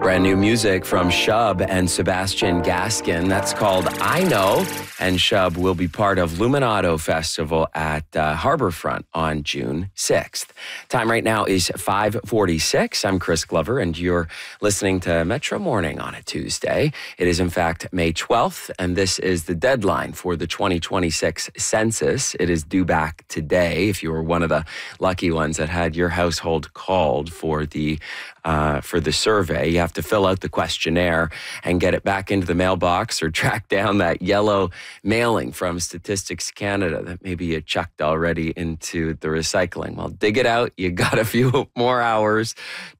Brand new music from Shub and Sebastian Gaskin. That's called I Know. And Shub will be part of Luminato Festival at Harborfront on June 6th. Time right now is 5:46. I'm Chris Glover, and you're listening to Metro Morning on a Tuesday. It is, in fact, May 12th, and this is the deadline for the 2026 census. It is due back today if you were one of the lucky ones that had your household called for the survey. You have to fill out the questionnaire and get it back into the mailbox or track down that yellow mailing from Statistics Canada that maybe you chucked already into the recycling. Well, dig it out. You got a few more hours